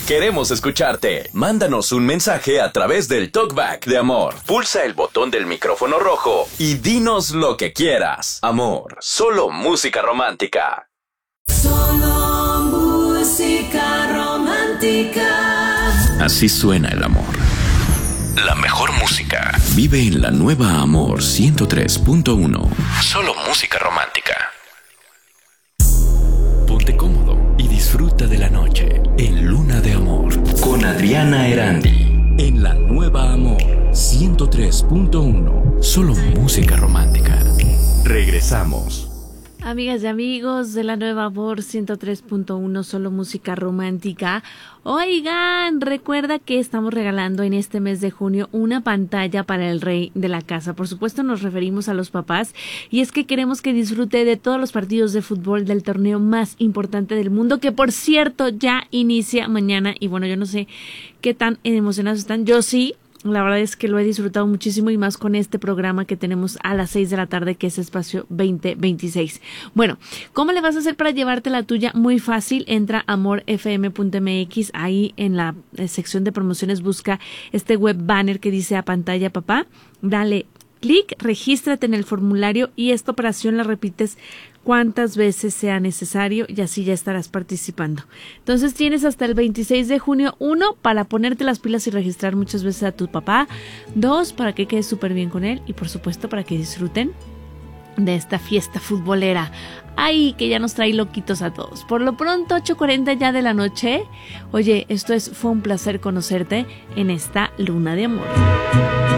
Queremos escucharte. Mándanos un mensaje a través del Talkback de Amor. Pulsa el botón del micrófono rojo y dinos lo que quieras. Amor, solo música romántica. Solo música romántica. Así suena el amor. La mejor música vive en la nueva Amor 103.1. Solo música romántica. Ponte cómodo y disfruta de la noche en Luna de Amor con Adriana Erandi en la nueva Amor 103.1. Solo música romántica. Regresamos. Amigas y amigos de la nueva Amor 103.1, solo música romántica. Oigan, recuerda que estamos regalando en este mes de junio una pantalla para el rey de la casa. Por supuesto nos referimos a los papás y es que queremos que disfrute de todos los partidos de fútbol del torneo más importante del mundo, que por cierto ya inicia mañana. Y bueno, yo no sé qué tan emocionados están, yo sí. La verdad es que lo he disfrutado muchísimo y más con este programa que tenemos a las 6 de la tarde, que es Espacio 2026. Bueno, ¿cómo le vas a hacer para llevarte la tuya? Muy fácil, entra a amorfm.mx, ahí en la sección de promociones busca este web banner que dice a pantalla papá, dale clic, regístrate en el formulario y esta operación la repites cuantas veces sea necesario y así ya estarás participando. Entonces tienes hasta el 26 de junio, 1, para ponerte las pilas y registrar muchas veces a tu papá, 2, para que quedes súper bien con él y por supuesto para que disfruten de esta fiesta futbolera. Ay, que ya nos trae loquitos a todos. Por lo pronto, 8:40 ya de la noche. Oye, fue un placer conocerte en esta Luna de Amor.